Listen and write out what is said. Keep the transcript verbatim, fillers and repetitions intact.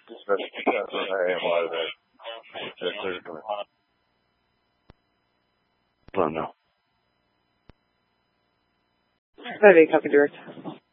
That's, that's what I am. Why that? That's certainly. I don't know. That'd be copy direct.